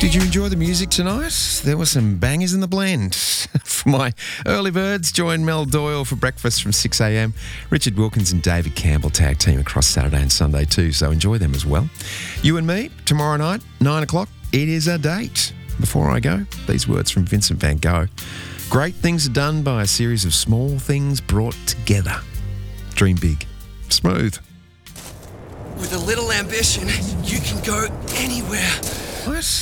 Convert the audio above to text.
Did you enjoy the music tonight? There were some bangers in the blend. For my early birds, join Mel Doyle for breakfast from 6 a.m. Richard Wilkins and David Campbell tag team across Saturday and Sunday too, so enjoy them as well. You and me, tomorrow night, 9 o'clock, it is a date. Before I go, these words from Vincent van Gogh. Great things are done by a series of small things brought together. Dream big. Smooth. With a little ambition, you can go anywhere. What?